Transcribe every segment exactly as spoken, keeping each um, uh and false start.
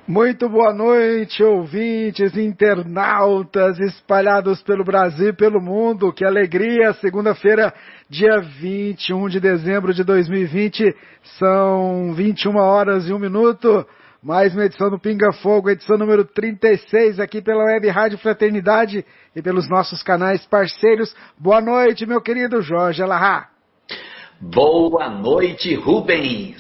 Muito boa noite, ouvintes, internautas espalhados pelo Brasil e pelo mundo. Que alegria! Segunda-feira, dia vinte e um de dezembro de dois mil e vinte, são vinte e uma horas e um minuto. Mais uma edição do Pinga Fogo, edição número trinta e seis, aqui pela Web Rádio Fraternidade e pelos nossos canais parceiros. Boa noite, meu querido Jorge Alahá. Boa noite, Rubens.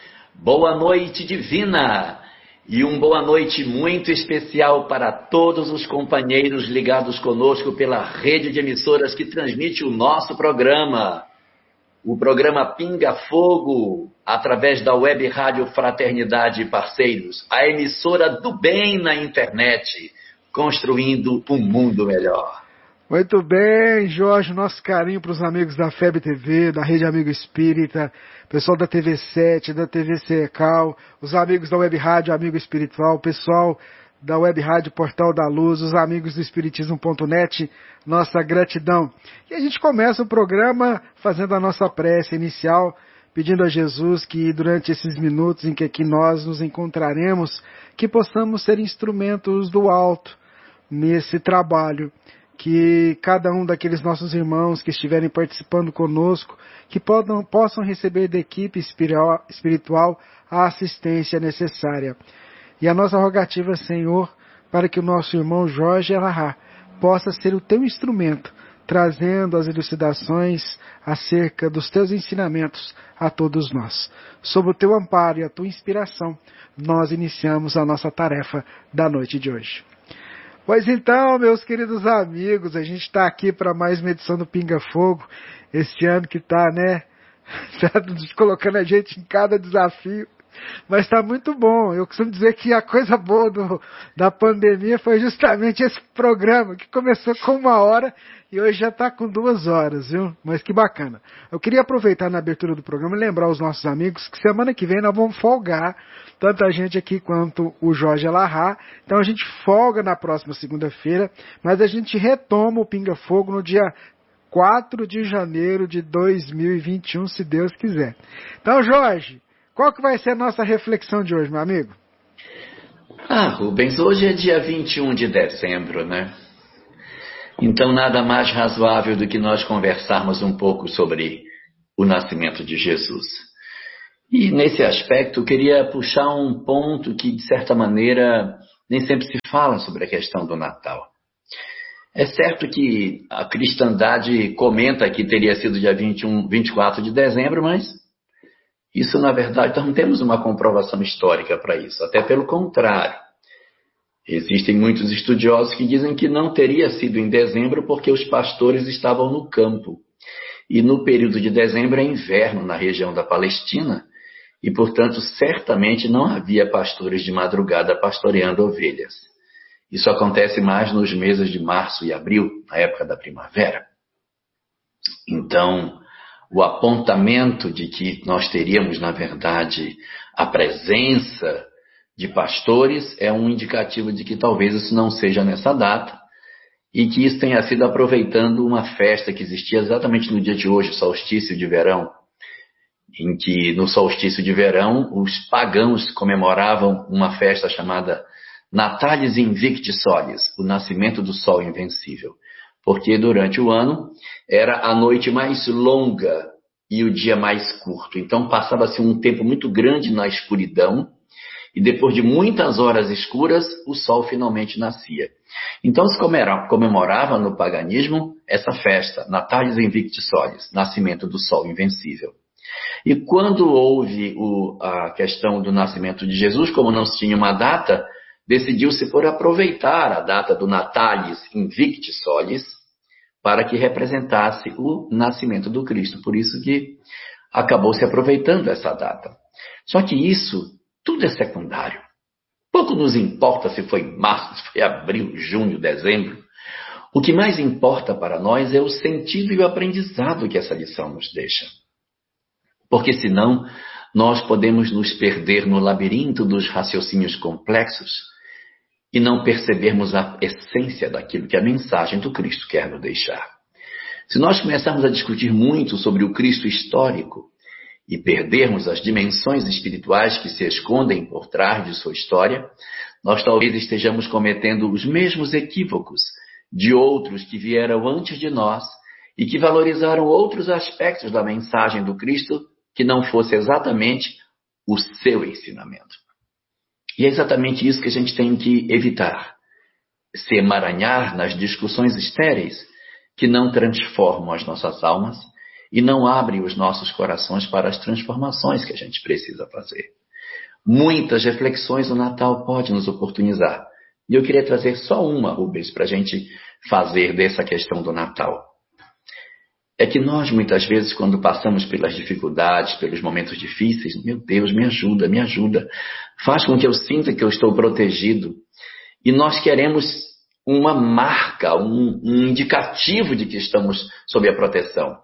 Boa noite, Divina. E uma boa noite muito especial para todos os companheiros ligados conosco pela rede de emissoras que transmite o nosso programa. O programa Pinga Fogo, através da Web Rádio Fraternidade e Parceiros, a emissora do bem na internet, construindo um mundo melhor. Muito bem, Jorge, nosso carinho para os amigos da F E B T V, da Rede Amigo Espírita, pessoal da T V sete, da T V Secal, os amigos da Web Rádio Amigo Espiritual, pessoal da Web Rádio Portal da Luz, os amigos do Espiritismo ponto net, nossa gratidão. E a gente começa o programa fazendo a nossa prece inicial, pedindo a Jesus que durante esses minutos em que aqui nós nos encontraremos, que possamos ser instrumentos do alto nesse trabalho, que cada um daqueles nossos irmãos que estiverem participando conosco, que podam, possam receber da equipe espiritual a assistência necessária. E a nossa rogativa, Senhor, para que o nosso irmão Jorge Alahá possa ser o teu instrumento, trazendo as elucidações acerca dos teus ensinamentos a todos nós. Sob o teu amparo e a tua inspiração, nós iniciamos a nossa tarefa da noite de hoje. Pois então, meus queridos amigos, a gente está aqui para mais uma edição do Pinga Fogo, este ano que está, né, tá colocando a gente em cada desafio, mas está muito bom. Eu costumo dizer que a coisa boa do, da pandemia foi justamente esse programa, que começou com uma hora e hoje já está com duas horas, viu? Mas que bacana. Eu queria aproveitar na abertura do programa e lembrar os nossos amigos que semana que vem nós vamos folgar, tanto a gente aqui quanto o Jorge Alahá. Então a gente folga na próxima segunda-feira, mas a gente retoma o Pinga Fogo no dia quatro de janeiro de dois mil e vinte e um, se Deus quiser. Então, Jorge, qual que vai ser a nossa reflexão de hoje, meu amigo? Ah, Rubens, hoje é dia vinte e um de dezembro, né? Então nada mais razoável do que nós conversarmos um pouco sobre o nascimento de Jesus. E nesse aspecto eu queria puxar um ponto que, de certa maneira, nem sempre se fala sobre a questão do Natal. É certo que a cristandade comenta que teria sido dia vinte e um, vinte e quatro de dezembro, mas isso, na verdade, nós não temos uma comprovação histórica para isso. Até pelo contrário. Existem muitos estudiosos que dizem que não teria sido em dezembro porque os pastores estavam no campo. E no período de dezembro é inverno na região da Palestina e, portanto, certamente não havia pastores de madrugada pastoreando ovelhas. Isso acontece mais nos meses de março e abril, na época da primavera. Então, o apontamento de que nós teríamos, na verdade, a presença de pastores é um indicativo de que talvez isso não seja nessa data e que isso tenha sido aproveitando uma festa que existia exatamente no dia de hoje, o solstício de verão, em que no solstício de verão os pagãos comemoravam uma festa chamada Natalis Invicti Solis, o nascimento do sol invencível, porque durante o ano era a noite mais longa e o dia mais curto, então passava-se um tempo muito grande na escuridão. E depois de muitas horas escuras, o sol finalmente nascia. Então se comemorava no paganismo essa festa, Natalis Invicti Solis, nascimento do sol invencível. E quando houve o, a questão do nascimento de Jesus, como não se tinha uma data, decidiu-se por aproveitar a data do Natalis Invicti Solis para que representasse o nascimento do Cristo. Por isso que acabou se aproveitando essa data. Só que isso tudo é secundário. Pouco nos importa se foi março, se foi abril, junho, dezembro. O que mais importa para nós é o sentido e o aprendizado que essa lição nos deixa. Porque senão nós podemos nos perder no labirinto dos raciocínios complexos e não percebermos a essência daquilo que a mensagem do Cristo quer nos deixar. Se nós começarmos a discutir muito sobre o Cristo histórico e perdermos as dimensões espirituais que se escondem por trás de sua história, nós talvez estejamos cometendo os mesmos equívocos de outros que vieram antes de nós e que valorizaram outros aspectos da mensagem do Cristo que não fosse exatamente o seu ensinamento. E é exatamente isso que a gente tem que evitar. Se emaranhar nas discussões estéreis que não transformam as nossas almas e não abrem os nossos corações para as transformações que a gente precisa fazer. Muitas reflexões o Natal pode nos oportunizar. E eu queria trazer só uma, Rubens, para a gente fazer dessa questão do Natal. É que nós, muitas vezes, quando passamos pelas dificuldades, pelos momentos difíceis, meu Deus, me ajuda, me ajuda. Faz com que eu sinta que eu estou protegido. E nós queremos uma marca, um, um indicativo de que estamos sob a proteção.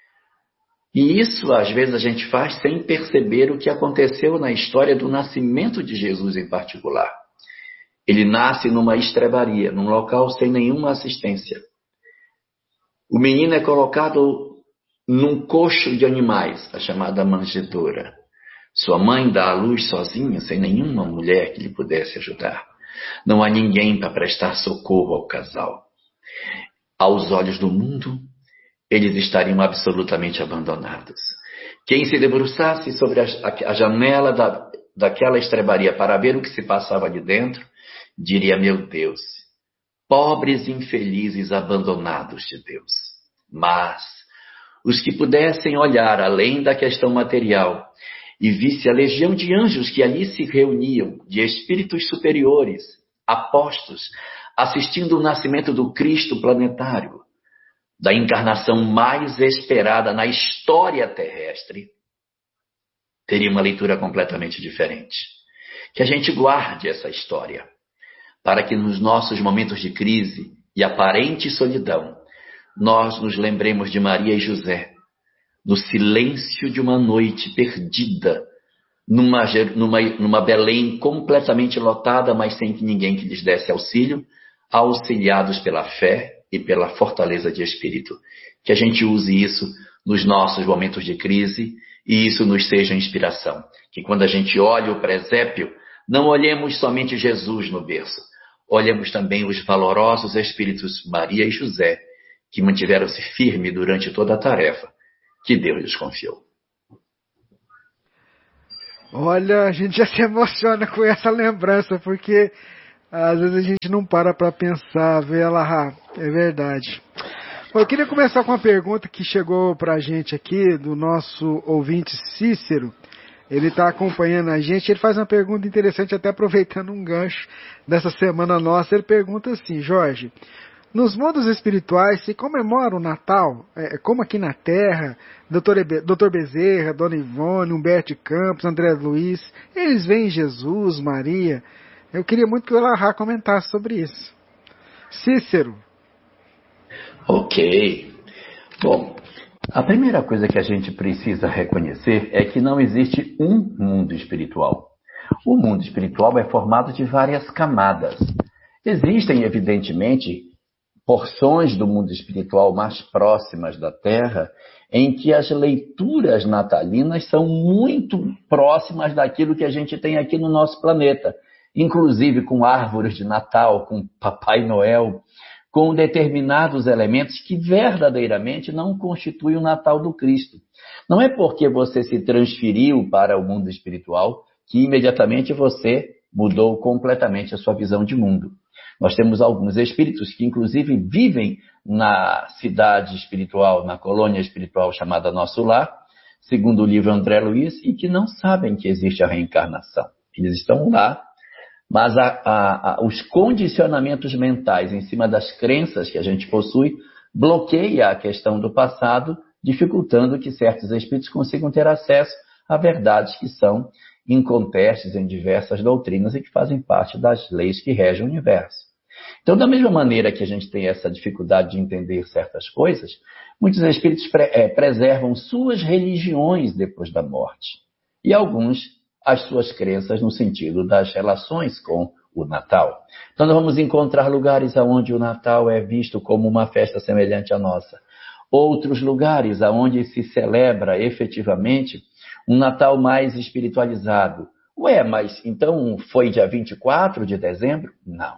E isso, às vezes, a gente faz sem perceber o que aconteceu na história do nascimento de Jesus em particular. Ele nasce numa estrebaria, num local sem nenhuma assistência. O menino é colocado num coxo de animais, a chamada manjedoura. Sua mãe dá à luz sozinha, sem nenhuma mulher que lhe pudesse ajudar. Não há ninguém para prestar socorro ao casal. Aos olhos do mundo, eles estariam absolutamente abandonados. Quem se debruçasse sobre a, a, a janela da, daquela estrebaria para ver o que se passava ali dentro, diria, meu Deus, pobres infelizes abandonados de Deus. Mas os que pudessem olhar além da questão material e visse a legião de anjos que ali se reuniam, de espíritos superiores, apostos, assistindo o nascimento do Cristo planetário, da encarnação mais esperada na história terrestre, teria uma leitura completamente diferente. Que a gente guarde essa história, para que nos nossos momentos de crise e aparente solidão, nós nos lembremos de Maria e José, no silêncio de uma noite perdida, numa, numa, numa Belém completamente lotada, mas sem que ninguém que lhes desse auxílio, auxiliados pela fé e pela fortaleza de espírito. Que a gente use isso nos nossos momentos de crise e isso nos seja inspiração. Que quando a gente olha o presépio, não olhemos somente Jesus no berço, olhemos também os valorosos espíritos Maria e José, que mantiveram-se firmes durante toda a tarefa que Deus lhes confiou. Olha, a gente já se emociona com essa lembrança, porque às vezes a gente não para para pensar, vê ela, ah, é verdade. Bom, eu queria começar com uma pergunta que chegou para a gente aqui, do nosso ouvinte Cícero. Ele está acompanhando a gente, ele faz uma pergunta interessante, até aproveitando um gancho dessa semana nossa. Ele pergunta assim, Jorge, nos mundos espirituais se comemora o Natal, é, como aqui na Terra, doutor Bezerra, Dona Ivone, Humberto de Campos, André Luiz, eles veem Jesus, Maria. Eu queria muito que o Elahá comentasse sobre isso. Cícero. Ok. Bom, a primeira coisa que a gente precisa reconhecer é que não existe um mundo espiritual. O mundo espiritual é formado de várias camadas. Existem, evidentemente, porções do mundo espiritual mais próximas da Terra, em que as leituras natalinas são muito próximas daquilo que a gente tem aqui no nosso planeta, inclusive com árvores de Natal, com Papai Noel, com determinados elementos que verdadeiramente não constituem o Natal do Cristo. Não é porque você se transferiu para o mundo espiritual que imediatamente você mudou completamente a sua visão de mundo. Nós temos alguns espíritos que, inclusive, vivem na cidade espiritual, na colônia espiritual chamada Nosso Lar, segundo o livro André Luiz, e que não sabem que existe a reencarnação. Eles estão lá, mas a, a, a, os condicionamentos mentais em cima das crenças que a gente possui bloqueia a questão do passado, dificultando que certos espíritos consigam ter acesso a verdades que são incontestes em diversas doutrinas e que fazem parte das leis que regem o universo. Então, da mesma maneira que a gente tem essa dificuldade de entender certas coisas, muitos espíritos pre- é, preservam suas religiões depois da morte. E alguns, as suas crenças no sentido das relações com o Natal. Então, nós vamos encontrar lugares onde o Natal é visto como uma festa semelhante à nossa. outros lugares onde se celebra efetivamente um Natal mais espiritualizado. Ué, mas então foi dia vinte e quatro de dezembro? Não.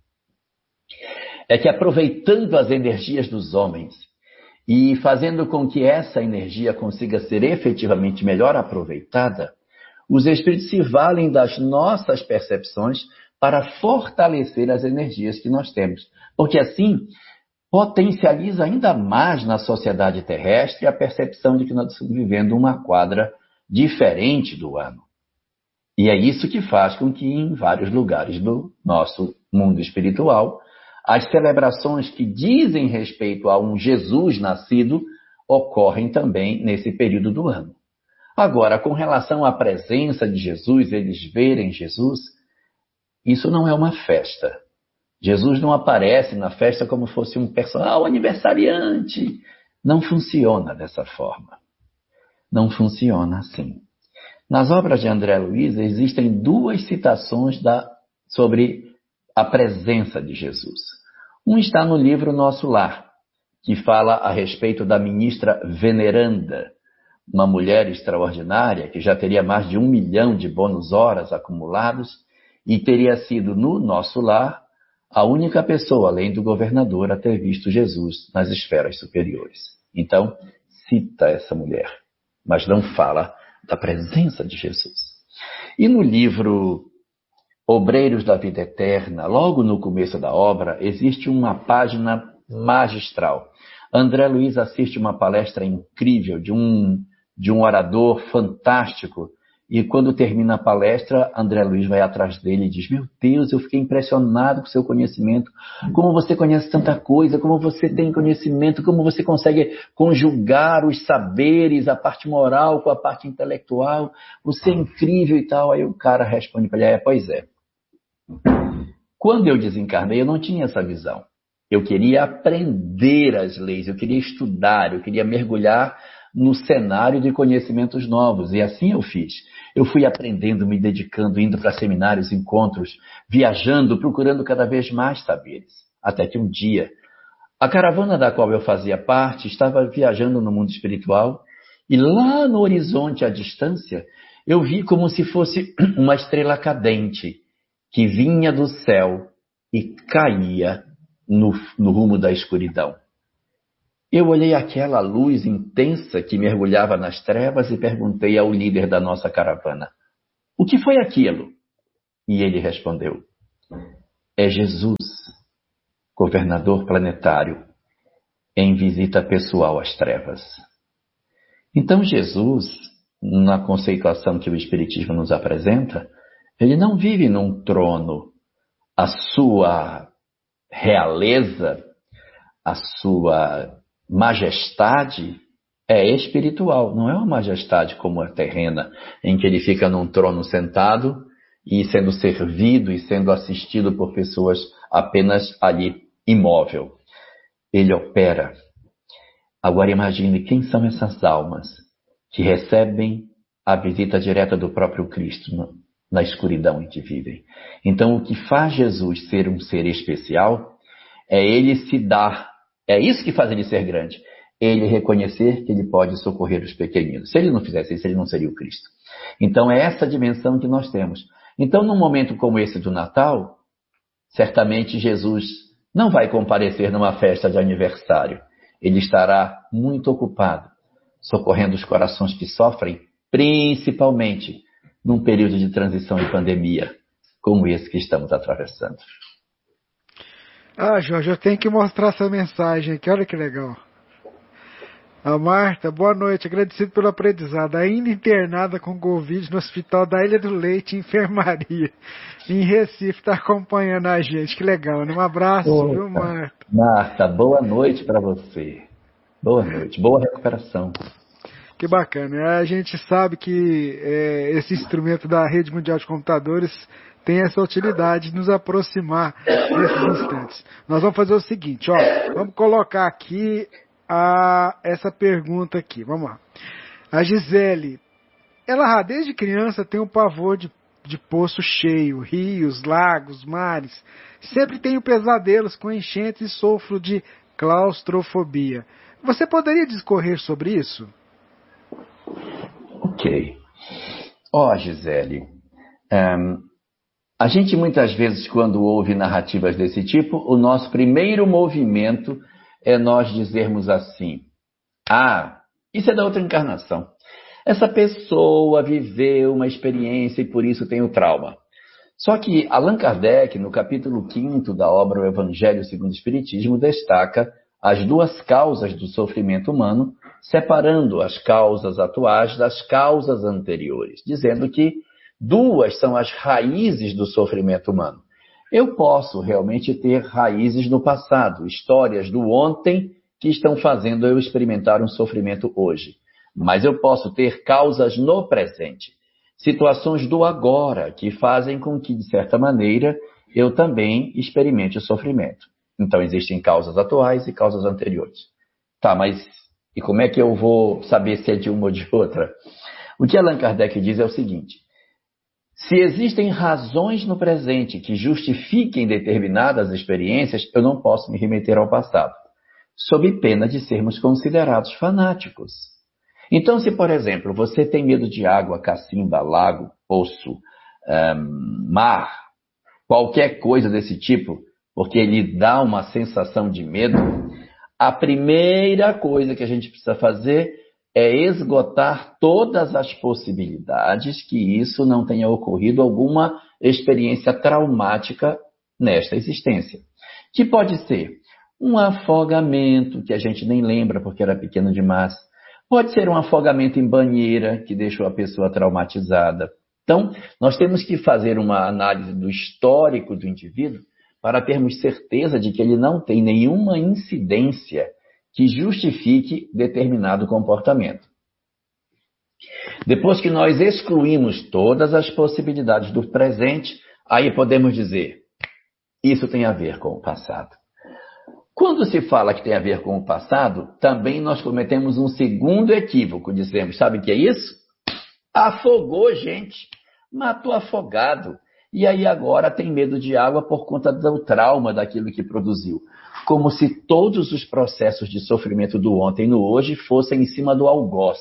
É que aproveitando as energias dos homens e fazendo com que essa energia consiga ser efetivamente melhor aproveitada, os espíritos se valem das nossas percepções para fortalecer as energias que nós temos. Porque assim, potencializa ainda mais na sociedade terrestre a percepção de que nós estamos vivendo uma quadra diferente do ano. E é isso que faz com que em vários lugares do nosso mundo espiritual, as celebrações que dizem respeito a um Jesus nascido ocorrem também nesse período do ano. Agora, com relação à presença de Jesus, eles verem Jesus, isso não é uma festa. Jesus não aparece na festa como fosse um personagem, ah, aniversariante. Não funciona dessa forma. Não funciona assim. Nas obras de André Luiz existem duas citações da, sobre a presença de Jesus. Um está no livro Nosso Lar, que fala a respeito da ministra veneranda, uma mulher extraordinária que já teria mais de um milhão de bônus horas acumulados e teria sido no Nosso Lar a única pessoa, além do governador, a ter visto Jesus nas esferas superiores. Então, cita essa mulher, mas não fala da presença de Jesus. E no livro Obreiros da Vida Eterna, logo no começo da obra, existe uma página magistral. André Luiz assiste uma palestra incrível de um, de um orador fantástico, e quando termina a palestra, André Luiz vai atrás dele e diz: meu Deus, eu fiquei impressionado com o seu conhecimento, como você conhece tanta coisa, como você tem conhecimento, como você consegue conjugar os saberes, a parte moral com a parte intelectual, você é incrível e tal. Aí o cara responde para ele: é, pois é. Quando eu desencarnei, eu não tinha essa visão. Eu queria aprender as leis, eu queria estudar, eu queria mergulhar no cenário de conhecimentos novos. E assim eu fiz. Eu fui aprendendo, me dedicando, indo para seminários, encontros, viajando, procurando cada vez mais saberes. Até que um dia, a caravana da qual eu fazia parte estava viajando no mundo espiritual e lá no horizonte, à distância, eu vi como se fosse uma estrela cadente que vinha do céu e caía no, no rumo da escuridão. Eu olhei aquela luz intensa que mergulhava nas trevas e perguntei ao líder da nossa caravana: o que foi aquilo? E ele respondeu: é Jesus, governador planetário, em visita pessoal às trevas. Então Jesus, na conceituação que o Espiritismo nos apresenta, ele não vive num trono. A sua realeza, a sua majestade é espiritual, não é uma majestade como a terrena, em que ele fica num trono sentado e sendo servido e sendo assistido por pessoas apenas ali imóvel. Ele opera. Agora imagine quem são essas almas que recebem a visita direta do próprio Cristo na escuridão em que vivem. Então o que faz Jesus ser um ser especial é ele se dar. É isso que faz ele ser grande. Ele reconhecer que ele pode socorrer os pequeninos. Se ele não fizesse isso, ele não seria o Cristo. Então é essa dimensão que nós temos. Então num momento como esse do Natal, certamente Jesus não vai comparecer numa festa de aniversário. Ele estará muito ocupado, socorrendo os corações que sofrem, principalmente num período de transição e pandemia, como esse que estamos atravessando. Ah, Jorge, eu tenho que mostrar essa mensagem aqui, olha que legal. A Marta, boa noite, agradecido pelo aprendizado. Ainda internada com Covid no Hospital da Ilha do Leite, enfermaria, em Recife, está acompanhando a gente, que legal, né? Um abraço, Opa. Viu, Marta? Marta, boa noite para você. Boa noite, boa recuperação. Que bacana, a gente sabe que é, esse instrumento da Rede Mundial de Computadores tem essa utilidade de nos aproximar nesses instantes. Nós vamos fazer o seguinte, ó, vamos colocar aqui a, essa pergunta aqui, vamos lá. A Gisele, ela desde criança tem um pavor de, de poço cheio, rios, lagos, mares. Sempre tenho pesadelos com enchentes e sofro de claustrofobia. Você poderia discorrer sobre isso? Ok. Ó, oh, Gisele, um, a gente muitas vezes, quando ouve narrativas desse tipo, o nosso primeiro movimento é nós dizermos assim: ah, isso é da outra encarnação. Essa pessoa viveu uma experiência e por isso tem o trauma. Só que Allan Kardec, no capítulo quinto da obra O Evangelho segundo o Espiritismo, destaca as duas causas do sofrimento humano, separando as causas atuais das causas anteriores, dizendo que duas são as raízes do sofrimento humano. Eu posso realmente ter raízes no passado, histórias do ontem que estão fazendo eu experimentar um sofrimento hoje. Mas eu posso ter causas no presente, situações do agora que fazem com que, de certa maneira, eu também experimente o sofrimento. Então, existem causas atuais e causas anteriores. Tá, mas e como é que eu vou saber se é de uma ou de outra? O que Allan Kardec diz é o seguinte: se existem razões no presente que justifiquem determinadas experiências, eu não posso me remeter ao passado, sob pena de sermos considerados fanáticos. Então, se, por exemplo, você tem medo de água, cacimba, lago, poço, um, mar, qualquer coisa desse tipo, porque lhe dá uma sensação de medo, a primeira coisa que a gente precisa fazer é esgotar todas as possibilidades que isso não tenha ocorrido alguma experiência traumática nesta existência. Que pode ser um afogamento, que a gente nem lembra porque era pequeno demais. Pode ser um afogamento em banheira, que deixou a pessoa traumatizada. Então, nós temos que fazer uma análise do histórico do indivíduo para termos certeza de que ele não tem nenhuma incidência que justifique determinado comportamento. Depois que nós excluímos todas as possibilidades do presente, aí podemos dizer: isso tem a ver com o passado. Quando se fala que tem a ver com o passado, também nós cometemos um segundo equívoco. Dizemos: sabe o que é isso? Afogou gente, matou afogado. E aí agora tem medo de água por conta do trauma daquilo que produziu. Como se todos os processos de sofrimento do ontem e no hoje fossem em cima do algoz.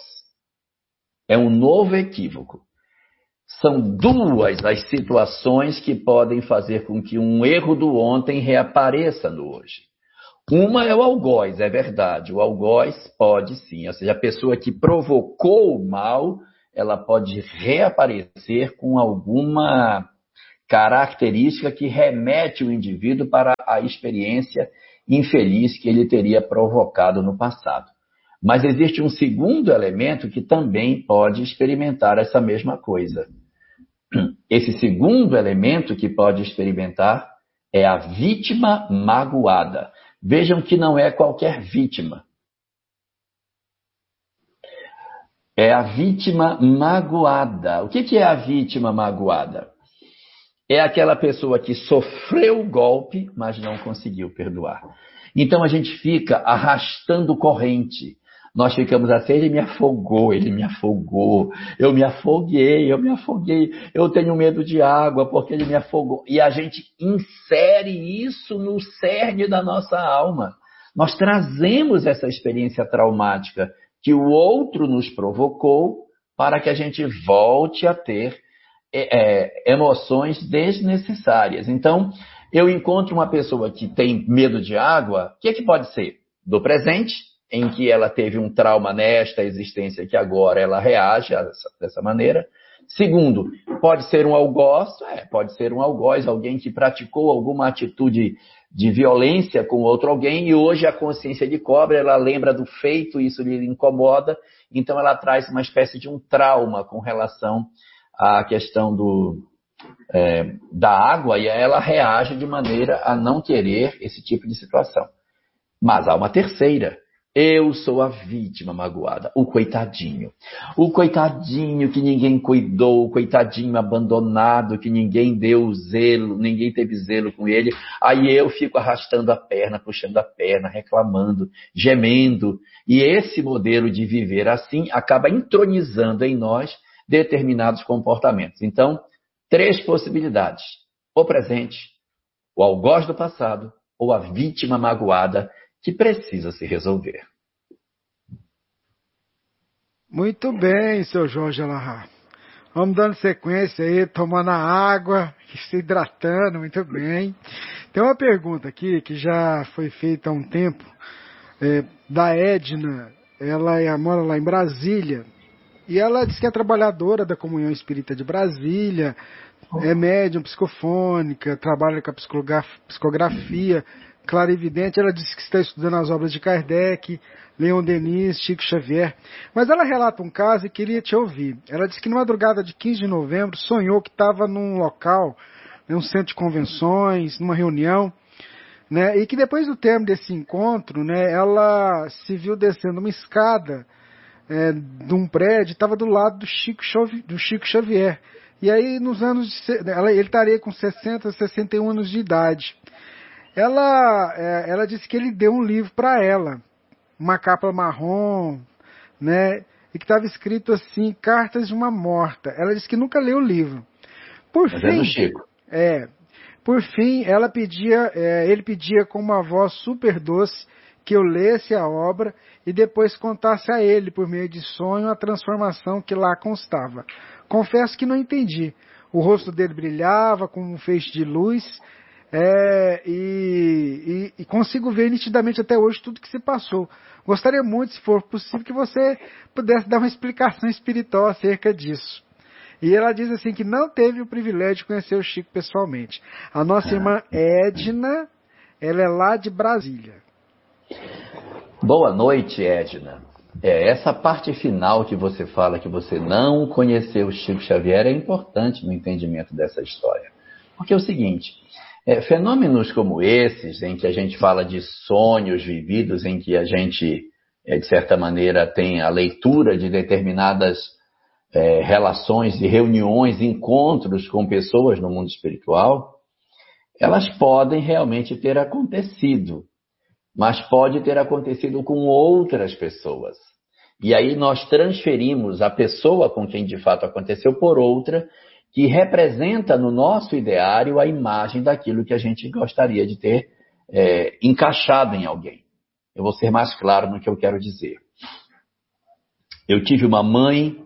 É um novo equívoco. São duas as situações que podem fazer com que um erro do ontem reapareça no hoje. Uma é o algoz, é verdade. O algoz pode sim, ou seja, a pessoa que provocou o mal, ela pode reaparecer com alguma característica que remete o indivíduo para a experiência infeliz que ele teria provocado no passado. Mas existe um segundo elemento que também pode experimentar essa mesma coisa. Esse segundo elemento que pode experimentar é a vítima magoada. Vejam que não é qualquer vítima. É a vítima magoada. O que é a vítima magoada? É aquela pessoa que sofreu o golpe, mas não conseguiu perdoar. Então a gente fica arrastando corrente. Nós ficamos assim: ele me afogou, ele me afogou, eu me afoguei, eu me afoguei, eu tenho medo de água porque ele me afogou. E a gente insere isso no cerne da nossa alma. Nós trazemos essa experiência traumática que o outro nos provocou para que a gente volte a ter É, é, emoções desnecessárias. Então, eu encontro uma pessoa que tem medo de água, o que, é que pode ser? Do presente, em que ela teve um trauma nesta existência que agora ela reage dessa, dessa maneira. Segundo, pode ser um algoz, é, pode ser um algoz, alguém que praticou alguma atitude de violência com outro alguém e hoje a consciência lhe cobra, ela lembra do feito, isso lhe incomoda, então ela traz uma espécie de um trauma com relação a questão do, é, da água, e ela reage de maneira a não querer esse tipo de situação. Mas há uma terceira. Eu sou a vítima magoada, o coitadinho. O coitadinho que ninguém cuidou, o coitadinho abandonado, que ninguém deu zelo, ninguém teve zelo com ele. Aí eu fico arrastando a perna, puxando a perna, reclamando, gemendo. E esse modelo de viver assim acaba entronizando em nós determinados comportamentos. Então, três possibilidades: o presente, o algoz do passado ou a vítima magoada que precisa se resolver. Muito bem, seu Jorge Alahá. Vamos dando sequência aí, tomando a água, se hidratando, muito bem. Tem uma pergunta aqui que já foi feita há um tempo, é, da Edna. Ela é, mora lá em Brasília e ela diz que é trabalhadora da Comunhão Espírita de Brasília, é médium psicofônica, trabalha com a psicograf- psicografia, clarividente. Ela disse que está estudando as obras de Kardec, Leon Denis, Chico Xavier. Mas ela relata um caso e queria te ouvir. Ela disse que na madrugada de quinze de novembro sonhou que estava num local, num centro de convenções, numa reunião, né? E que depois do término desse encontro, né, ela se viu descendo uma escada é, de um prédio, estava do lado do Chico, Xavi- do Chico Xavier. E aí, nos anos de, se- ela, ele estaria com sessenta, sessenta e um anos de idade. Ela, é, ela disse que ele deu um livro para ela, uma capa marrom, né? E que estava escrito assim, Cartas de uma Morta. Ela disse que nunca leu o livro. Por Mas é do fim, Chico. é, por fim, ela pedia, é, ele pedia com uma voz super doce que eu lesse a obra e depois contasse a ele, por meio de sonho, a transformação que lá constava. Confesso que não entendi. O rosto dele brilhava como um feixe de luz, é, e, e- e consigo ver nitidamente até hoje tudo que se passou. Gostaria muito, se for possível, que você pudesse dar uma explicação espiritual acerca disso. E ela diz assim que não teve o privilégio de conhecer o Chico pessoalmente. A nossa irmã Edna, ela é lá de Brasília. Boa noite, Edna. É, essa parte final que você fala que você não conheceu o Chico Xavier é importante no entendimento dessa história. Porque é o seguinte, é, fenômenos como esses, em que a gente fala de sonhos vividos, em que a gente, é, de certa maneira, tem a leitura de determinadas é, relações e reuniões, encontros com pessoas no mundo espiritual, elas podem realmente ter acontecido, mas pode ter acontecido com outras pessoas. E aí nós transferimos a pessoa com quem de fato aconteceu por outra, que representa no nosso ideário a imagem daquilo que a gente gostaria de ter é, encaixado em alguém. Eu vou ser mais claro no que eu quero dizer. Eu tive uma mãe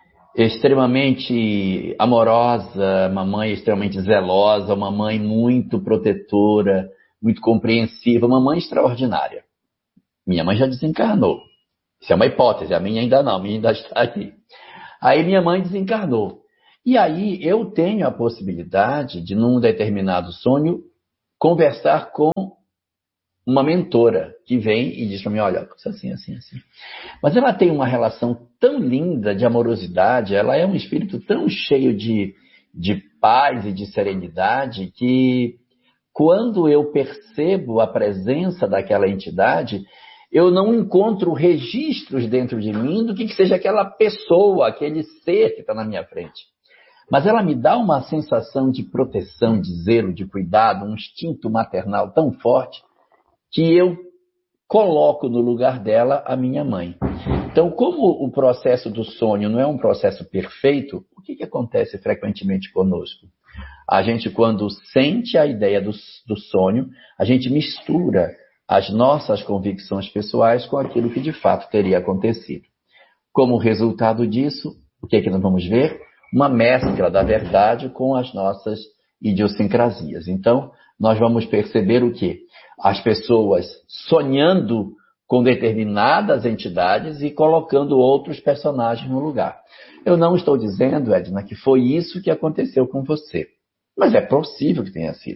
extremamente amorosa, uma mãe extremamente zelosa, uma mãe muito protetora, muito compreensiva, uma mãe extraordinária. Minha mãe já desencarnou. Isso é uma hipótese, a minha ainda não, a minha ainda está aqui. Aí minha mãe desencarnou. E aí eu tenho a possibilidade de, num determinado sonho, conversar com uma mentora que vem e diz para mim, olha, assim, assim, assim. Mas ela tem uma relação tão linda de amorosidade, ela é um espírito tão cheio de, de paz e de serenidade que quando eu percebo a presença daquela entidade, eu não encontro registros dentro de mim do que, que seja aquela pessoa, aquele ser que está na minha frente. Mas ela me dá uma sensação de proteção, de zelo, de cuidado, um instinto maternal tão forte que eu coloco no lugar dela a minha mãe. Então, como o processo do sonho não é um processo perfeito, o que, que acontece frequentemente conosco? A gente, quando sente a ideia do, do sonho, a gente mistura as nossas convicções pessoais com aquilo que de fato teria acontecido. Como resultado disso, o que é que nós vamos ver? Uma mescla da verdade com as nossas idiosincrasias. Então, nós vamos perceber o quê? As pessoas sonhando com determinadas entidades e colocando outros personagens no lugar. Eu não estou dizendo, Edna, que foi isso que aconteceu com você. Mas é possível que tenha sido.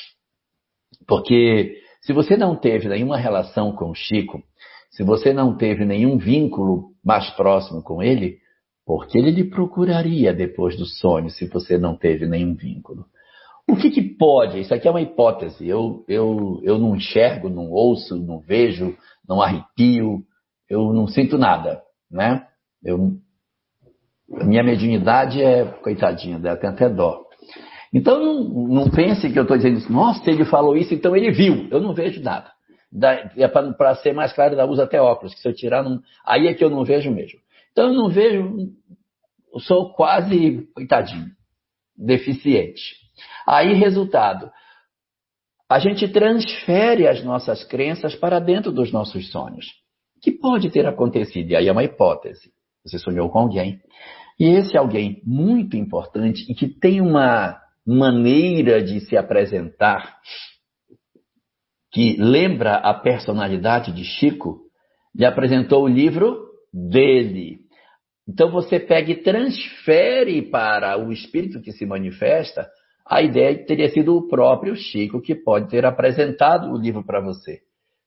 Porque se você não teve nenhuma relação com o Chico, se você não teve nenhum vínculo mais próximo com ele, por que ele lhe procuraria depois do sonho se você não teve nenhum vínculo? O que, que pode? Isso aqui é uma hipótese. Eu, eu, eu não enxergo, não ouço, não vejo, não arrepio, eu não sinto nada, né? Eu, a minha mediunidade é, coitadinha dela, tem até dó. Então não, não pense que eu estou dizendo isso, nossa, ele falou isso, então ele viu. Eu não vejo nada. Para ser mais claro, eu uso até óculos, que se eu tirar, não, aí é que eu não vejo mesmo. Então eu não vejo, eu sou quase, coitadinho, deficiente. Aí, resultado, a gente transfere as nossas crenças para dentro dos nossos sonhos. Que pode ter acontecido, e aí é uma hipótese. Você sonhou com alguém. E esse alguém muito importante e que tem uma maneira de se apresentar que lembra a personalidade de Chico, lhe apresentou o livro dele. Então você pega e transfere para o espírito que se manifesta a ideia de que teria sido o próprio Chico que pode ter apresentado o livro para você.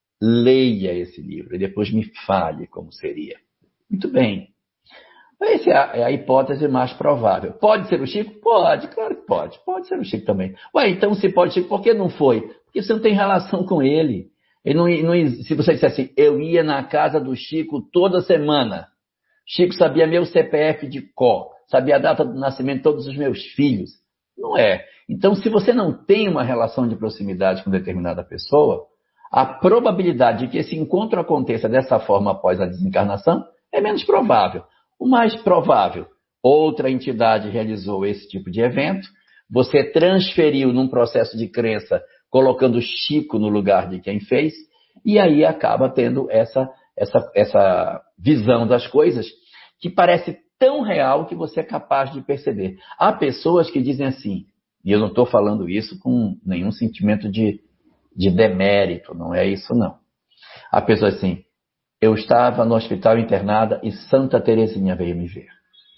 Leia esse livro e depois me fale como seria. Muito bem. Essa é a, é a hipótese mais provável. Pode ser o Chico? Pode, claro que pode. Pode ser o Chico também. Ué, então se pode Chico, por que não foi? Porque você não tem relação com ele. ele não, não, se você disser assim, eu ia na casa do Chico toda semana. Chico sabia meu C P F de cor, sabia a data do nascimento de todos os meus filhos. Não é. Então, se você não tem uma relação de proximidade com determinada pessoa, a probabilidade de que esse encontro aconteça dessa forma após a desencarnação é menos provável. O mais provável, outra entidade realizou esse tipo de evento, você transferiu num processo de crença, colocando Chico no lugar de quem fez, e aí acaba tendo essa, essa, essa visão das coisas que parece tão real que você é capaz de perceber. Há pessoas que dizem assim, e eu não estou falando isso com nenhum sentimento de, de demérito, não é isso não. Há pessoas assim, eu estava no hospital internada e Santa Teresinha veio me ver.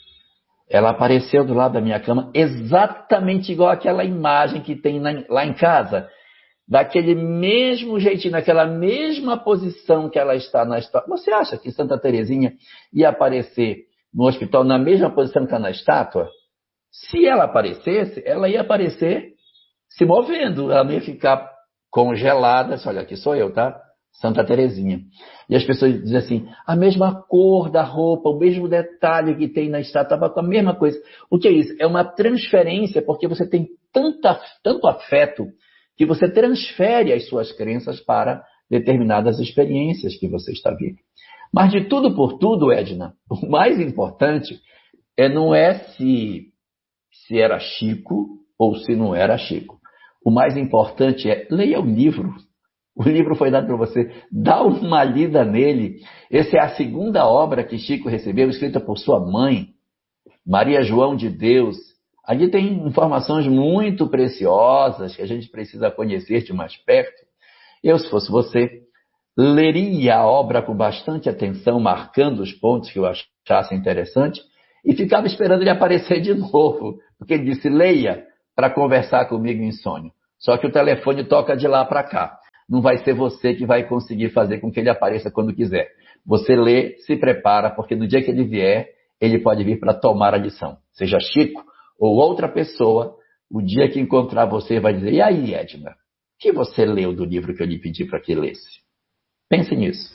Ela apareceu do lado da minha cama exatamente igual àquela imagem que tem lá em casa, daquele mesmo jeitinho, naquela mesma posição que ela está na estátua. Você acha que Santa Teresinha ia aparecer no hospital na mesma posição que está na estátua? Se ela aparecesse, ela ia aparecer se movendo, ela não ia ficar congelada. Olha, aqui sou eu, tá? Santa Teresinha. E as pessoas dizem assim, a mesma cor da roupa, o mesmo detalhe que tem na estátua, estava com a mesma coisa. O que é isso? É uma transferência, porque você tem tanta, tanto afeto que você transfere as suas crenças para determinadas experiências que você está vivendo. Mas de tudo por tudo, Edna, o mais importante é, não é se, se era Chico ou se não era Chico. O mais importante é, leia o livro. O livro foi dado para você, dá uma lida nele. Essa é a segunda obra que Chico recebeu, escrita por sua mãe, Maria João de Deus. Ali tem informações muito preciosas que a gente precisa conhecer de mais perto. Eu, se fosse você, leria a obra com bastante atenção, marcando os pontos que eu achasse interessante, e ficava esperando ele aparecer de novo, porque ele disse, leia para conversar comigo em sonho. Só que o telefone toca de lá para cá. Não vai ser você que vai conseguir fazer com que ele apareça quando quiser. Você lê, se prepara, porque no dia que ele vier, ele pode vir para tomar a lição. Seja Chico ou outra pessoa, o dia que encontrar você vai dizer, e aí, Edna, o que você leu do livro que eu lhe pedi para que lesse? Pense nisso.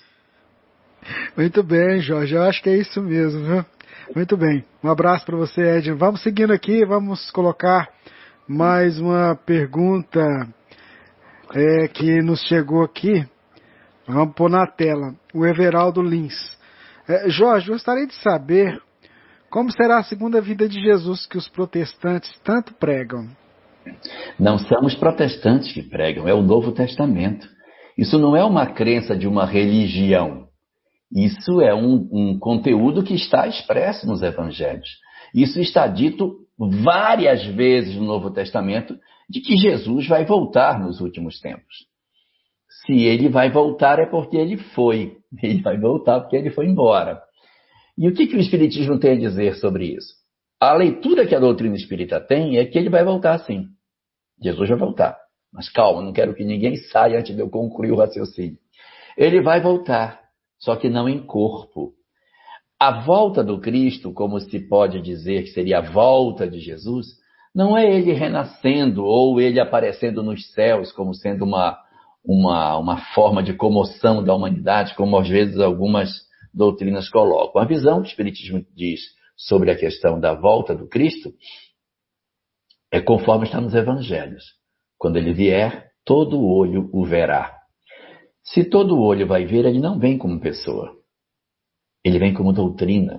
Muito bem, Jorge, eu acho que é isso mesmo, viu? Muito bem, um abraço para você, Edna. Vamos seguindo aqui, vamos colocar mais uma pergunta é, que nos chegou aqui. Vamos pôr na tela. O Everaldo Lins. É, Jorge, gostaria de saber como será a segunda vida de Jesus que os protestantes tanto pregam. Não são os protestantes que pregam, é o Novo Testamento. Isso não é uma crença de uma religião. Isso é um, um conteúdo que está expresso nos evangelhos. Isso está dito várias vezes no Novo Testamento, de que Jesus vai voltar nos últimos tempos. Se ele vai voltar é porque ele foi. Ele vai voltar porque ele foi embora. E o que, que o Espiritismo tem a dizer sobre isso? A leitura que a doutrina espírita tem é que ele vai voltar sim. Jesus vai voltar. Mas calma, não quero que ninguém saia antes de eu concluir o raciocínio. Ele vai voltar, só que não em corpo. A volta do Cristo, como se pode dizer que seria a volta de Jesus, não é ele renascendo ou ele aparecendo nos céus como sendo uma, uma, uma forma de comoção da humanidade, como às vezes algumas doutrinas colocam. A visão que o Espiritismo diz sobre a questão da volta do Cristo é conforme está nos evangelhos. Quando ele vier, todo olho o verá. Se todo olho vai ver, ele não vem como pessoa. Ele vem como doutrina.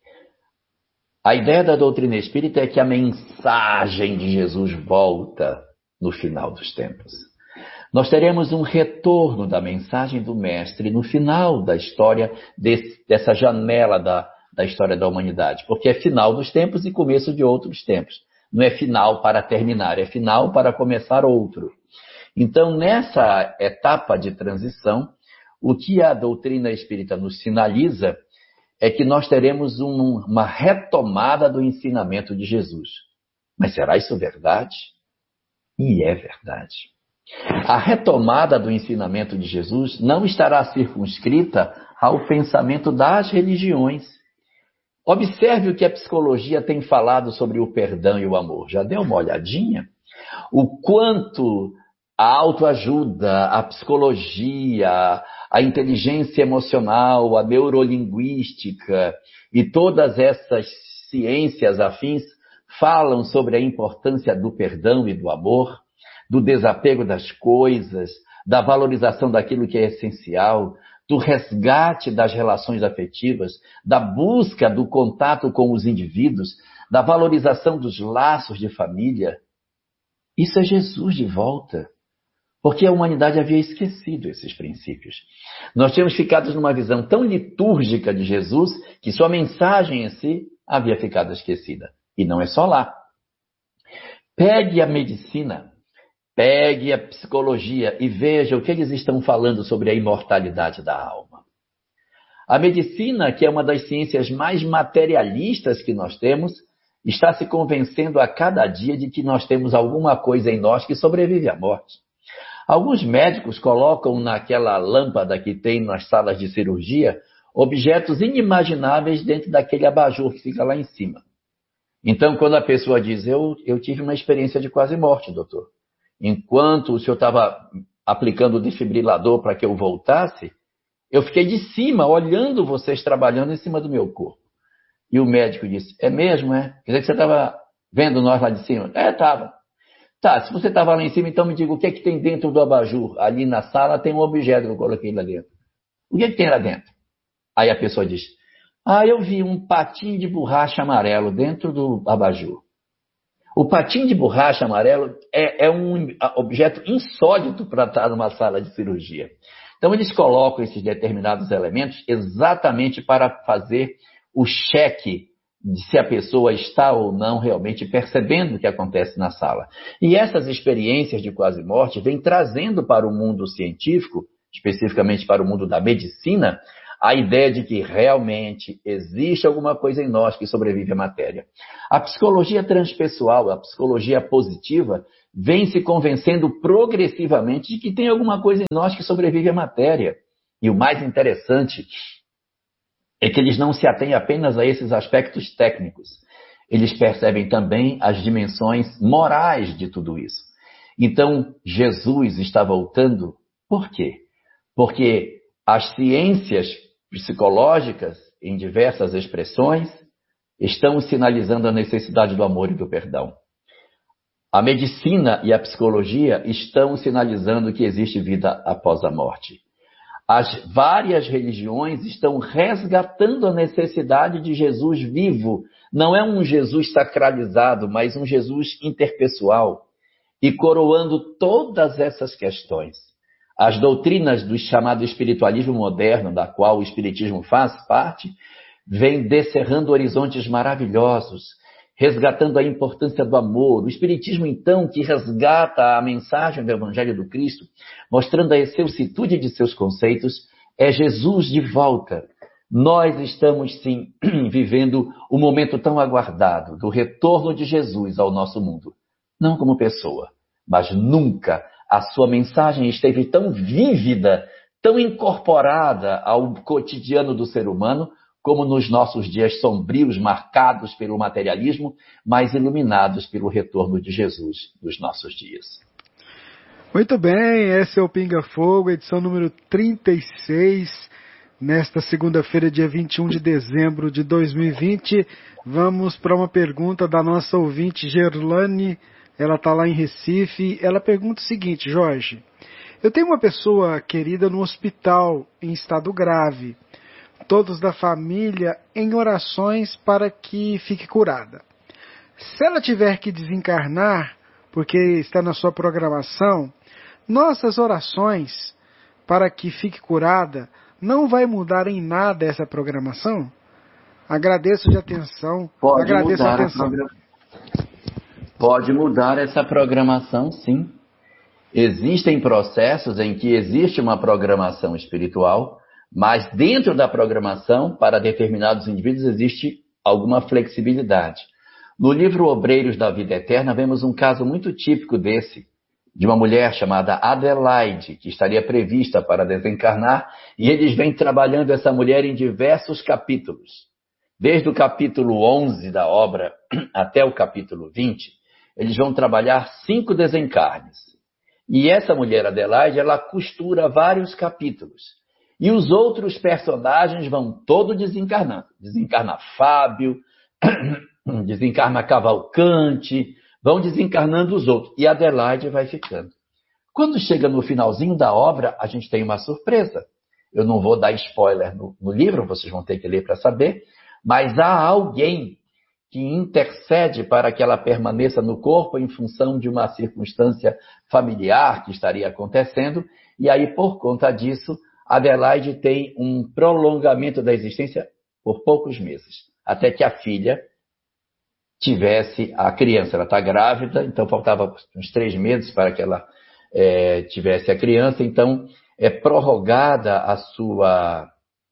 A ideia da doutrina espírita é que a mensagem de Jesus volta no final dos tempos. Nós teremos um retorno da mensagem do Mestre no final da história desse, dessa janela da, da história da humanidade, porque é final dos tempos e começo de outros tempos. Não é final para terminar, é final para começar outro. Então, nessa etapa de transição, o que a doutrina espírita nos sinaliza é que nós teremos um, uma retomada do ensinamento de Jesus. Mas será isso verdade? E é verdade. A retomada do ensinamento de Jesus não estará circunscrita ao pensamento das religiões. Observe o que a psicologia tem falado sobre o perdão e o amor. Já deu uma olhadinha? O quanto a autoajuda, a psicologia, a inteligência emocional, a neurolinguística e todas essas ciências afins falam sobre a importância do perdão e do amor, do desapego das coisas, da valorização daquilo que é essencial, do resgate das relações afetivas, da busca do contato com os indivíduos, da valorização dos laços de família. Isso é Jesus de volta, porque a humanidade havia esquecido esses princípios. Nós tínhamos ficado numa visão tão litúrgica de Jesus que sua mensagem em si havia ficado esquecida. E não é só lá. Pegue a medicina, pegue a psicologia e veja o que eles estão falando sobre a imortalidade da alma. A medicina, que é uma das ciências mais materialistas que nós temos, está se convencendo a cada dia de que nós temos alguma coisa em nós que sobrevive à morte. Alguns médicos colocam naquela lâmpada que tem nas salas de cirurgia objetos inimagináveis dentro daquele abajur que fica lá em cima. Então, quando a pessoa diz, eu, eu tive uma experiência de quase morte, doutor. Enquanto o senhor estava aplicando o desfibrilador para que eu voltasse, eu fiquei de cima, olhando vocês trabalhando em cima do meu corpo. E o médico disse, é mesmo, é? Quer dizer que você estava vendo nós lá de cima? É, estava. Tá, se você estava lá em cima, então me diga o que é que tem dentro do abajur. Ali na sala tem um objeto que eu coloquei lá dentro. O que é que tem lá dentro? Aí a pessoa diz, ah, eu vi um patinho de borracha amarelo dentro do abajur. O patinho de borracha amarelo é, é um objeto insólito para estar numa sala de cirurgia. Então, eles colocam esses determinados elementos exatamente para fazer o cheque de se a pessoa está ou não realmente percebendo o que acontece na sala. E essas experiências de quase morte vêm trazendo para o mundo científico, especificamente para o mundo da medicina, a ideia de que realmente existe alguma coisa em nós que sobrevive à matéria. A psicologia transpessoal, a psicologia positiva, vem se convencendo progressivamente de que tem alguma coisa em nós que sobrevive à matéria. E o mais interessante é que eles não se atêm apenas a esses aspectos técnicos. Eles percebem também as dimensões morais de tudo isso. Então, Jesus está voltando. Por quê? Porque as ciências psicológicas, em diversas expressões, estão sinalizando a necessidade do amor e do perdão. A medicina e a psicologia estão sinalizando que existe vida após a morte. As várias religiões estão resgatando a necessidade de Jesus vivo. Não é um Jesus sacralizado, mas um Jesus interpessoal. E coroando todas essas questões, as doutrinas do chamado espiritualismo moderno, da qual o espiritismo faz parte, vem descerrando horizontes maravilhosos, resgatando a importância do amor. O espiritismo, então, que resgata a mensagem do Evangelho do Cristo, mostrando a excelsitude de seus conceitos, é Jesus de volta. Nós estamos, sim, vivendo o momento tão aguardado do retorno de Jesus ao nosso mundo. Não como pessoa, mas nunca a sua mensagem esteve tão vívida, tão incorporada ao cotidiano do ser humano, como nos nossos dias sombrios, marcados pelo materialismo, mas iluminados pelo retorno de Jesus dos nossos dias. Muito bem, esse é o Pinga Fogo, edição número trinta e seis, nesta segunda-feira, dia vinte e um de dezembro de dois mil e vinte. Vamos para uma pergunta da nossa ouvinte Gerlane. Ela está lá em Recife. Ela pergunta o seguinte, Jorge: eu tenho uma pessoa querida no hospital em estado grave, todos da família em orações para que fique curada. Se ela tiver que desencarnar, porque está na sua programação, nossas orações para que fique curada não vai mudar em nada essa programação? Agradeço de atenção. Pode Agradeço mudar a atenção. A Pode mudar essa programação, sim. Existem processos em que existe uma programação espiritual, mas dentro da programação, para determinados indivíduos, existe alguma flexibilidade. No livro Obreiros da Vida Eterna, vemos um caso muito típico desse, de uma mulher chamada Adelaide, que estaria prevista para desencarnar, e eles vêm trabalhando essa mulher em diversos capítulos. Desde o capítulo onze da obra até o capítulo vinte, eles vão trabalhar cinco desencarnes. E essa mulher Adelaide, ela costura vários capítulos. E os outros personagens vão todo desencarnando. Desencarna Fábio, desencarna Cavalcante, vão desencarnando os outros. E Adelaide vai ficando. Quando chega no finalzinho da obra, a gente tem uma surpresa. Eu não vou dar spoiler no, no livro, vocês vão ter que ler para saber. Mas há alguém que intercede para que ela permaneça no corpo em função de uma circunstância familiar que estaria acontecendo. E aí, por conta disso, Adelaide tem um prolongamento da existência por poucos meses, até que a filha tivesse a criança. Ela está grávida, então faltava uns três meses para que ela é, tivesse a criança. Então, é prorrogada a sua,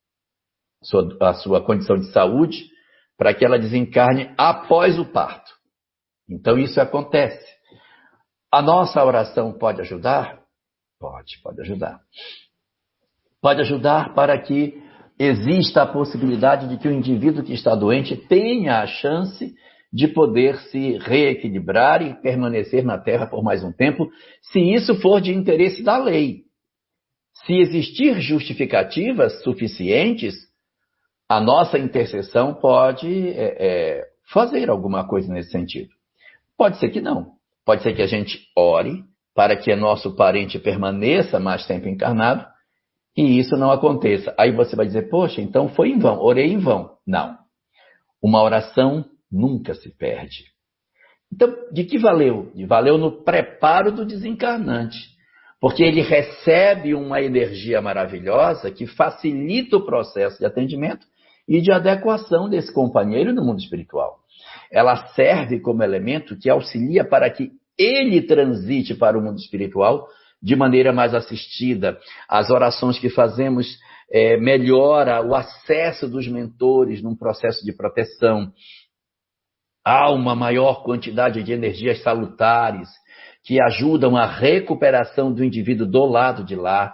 a sua condição de saúde para que ela desencarne após o parto. Então, isso acontece. A nossa oração pode ajudar? Pode, pode ajudar. Pode ajudar para que exista a possibilidade de que o indivíduo que está doente tenha a chance de poder se reequilibrar e permanecer na Terra por mais um tempo, se isso for de interesse da lei. Se existir justificativas suficientes, a nossa intercessão pode é, é, fazer alguma coisa nesse sentido. Pode ser que não. Pode ser que a gente ore para que nosso parente permaneça mais tempo encarnado e isso não aconteça. Aí você vai dizer, poxa, então foi em vão, orei em vão. Não. Uma oração nunca se perde. Então, de que valeu? Valeu no preparo do desencarnante. Porque ele recebe uma energia maravilhosa que facilita o processo de atendimento e de adequação desse companheiro no mundo espiritual. Ela serve como elemento que auxilia para que ele transite para o mundo espiritual de maneira mais assistida. As orações que fazemos é, melhora o acesso dos mentores num processo de proteção. Há uma maior quantidade de energias salutares que ajudam a recuperação do indivíduo do lado de lá.